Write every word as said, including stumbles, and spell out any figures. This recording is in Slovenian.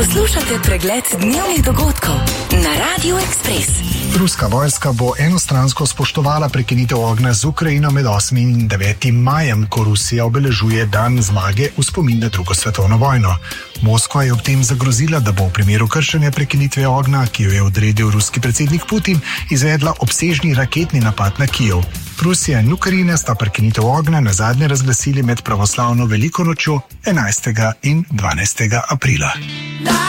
Poslušate pregled dnevnih dogodkov na Radiu Ekspres. Ruska vojska bo enostransko spoštovala prekinitev ognja z Ukrajino med osmim in devetim majem, ko Rusija obeležuje dan zmage v spomin na drugo svetovno vojno. Moskva je ob tem zagrozila, da bo v primeru kršenja prekinitve ognja, ki jo je odredil ruski predsednik Putin, izvedla obsežni raketni napad na Kijev. Rusija in Ukrajina sta prekinitev ognja nazadnje razglasili med pravoslavno veliko nočjo enajstega in dvanajstega aprila.